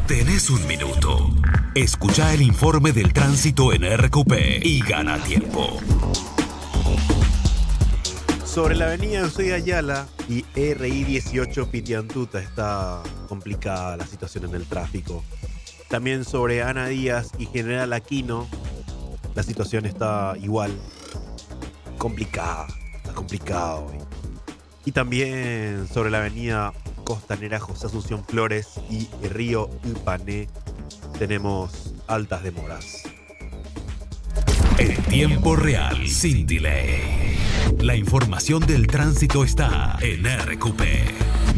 Tenés un minuto. Escucha el informe del tránsito en RQP y gana tiempo. Sobre la avenida Eusebio Ayala y RI 18 Pitiantuta está complicada la situación en el tráfico. También sobre Ana Díaz y General Aquino, la situación está igual. Complicada, está complicado hoy. Y también sobre la avenida Costanera José Asunción Flores y Río Ipané tenemos altas demoras. En tiempo real, sin delay. La información del tránsito está en RQP.